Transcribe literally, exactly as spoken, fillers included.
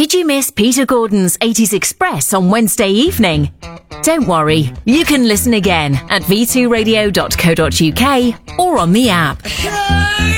Did you miss Peter Gordon's eighties Express on Wednesday evening? Don't worry, you can listen again at v two radio dot co dot uk or on the app.